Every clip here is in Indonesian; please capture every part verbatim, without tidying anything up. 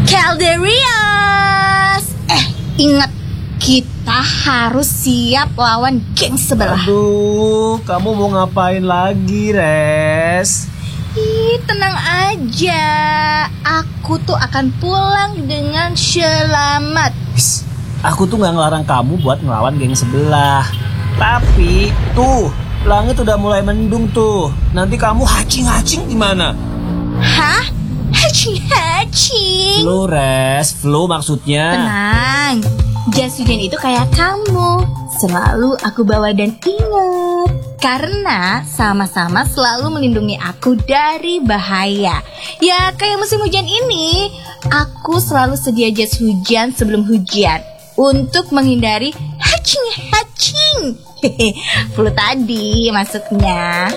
Calderias! Eh, ingat, kita harus siap lawan geng sebelah. Aduh, kamu mau ngapain lagi, Res? Ih, tenang aja. Aku tuh akan pulang dengan selamat. Psst, aku tuh gak ngelarang kamu buat ngelawan geng sebelah. Tapi, tuh, langit udah mulai mendung tuh. Nanti kamu hacing-hacing gimana? Hah? Hacing-hacing? Flu, Res. Flu maksudnya. Tenang, jas hujan itu kayak kamu. Selalu aku bawa dan ingat. Karena sama-sama selalu melindungi aku dari bahaya. Ya kayak musim hujan ini, aku selalu sedia jas hujan sebelum hujan untuk menghindari hacing-hacing. Hehe, flu tadi maksudnya.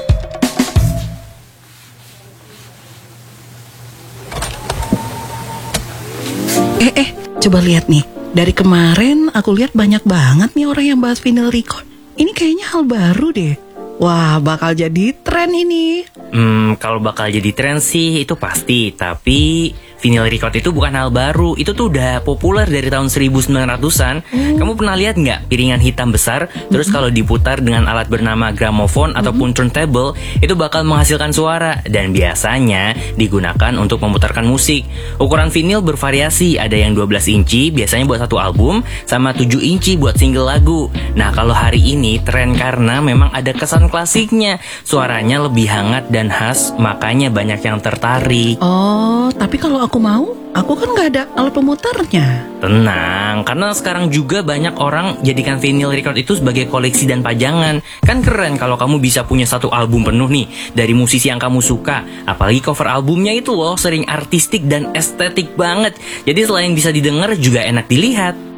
Eh, eh, coba lihat nih. Dari kemarin aku lihat banyak banget nih orang yang bahas vinyl record. Ini kayaknya hal baru deh. Wah, bakal jadi tren ini. Hmm, kalau bakal jadi tren sih itu pasti. Tapi vinyl record itu bukan hal baru. Itu tuh udah populer dari tahun seribu sembilan ratusan. Hmm. Kamu pernah lihat nggak piringan hitam besar? Terus hmm. kalau diputar dengan alat bernama gramofon hmm. ataupun turntable, itu bakal menghasilkan suara. Dan biasanya digunakan untuk memutarkan musik. Ukuran vinyl bervariasi. Ada yang dua belas inci, biasanya buat satu album. Sama tujuh inci buat single lagu. Nah, kalau hari ini tren karena memang ada kesan klasiknya. Suaranya lebih hangat dan khas, makanya banyak yang tertarik. Oh, tapi kalau aku mau, aku kan gak ada alat pemutarnya. Tenang, karena sekarang juga banyak orang jadikan vinyl record itu sebagai koleksi dan pajangan. Kan keren kalau kamu bisa punya satu album penuh nih dari musisi yang kamu suka. Apalagi cover albumnya itu loh sering artistik dan estetik banget. Jadi selain bisa didengar juga enak dilihat.